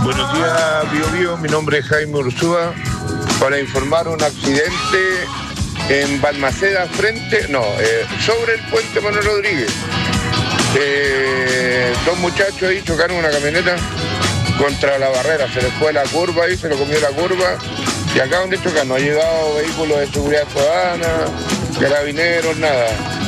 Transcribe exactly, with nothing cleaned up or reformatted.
Buenos días, Bio Bio. Mi nombre es Jaime Ursúa. Para informar un accidente en Balmaceda, frente, no, eh, sobre el puente Manuel Rodríguez. Eh, dos muchachos ahí chocaron una camioneta contra la barrera. Se les fue la curva ahí, se lo comió la curva. Y acá donde chocan no ha llegado vehículos de seguridad ciudadana, carabineros, nada.